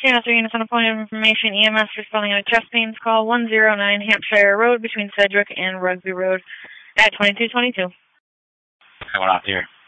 Channel 3 units on a point of information. EMS responding on a chest pains call 109 Hampshire Road between Sedgwick and Rugby Road at 2222. I went out here.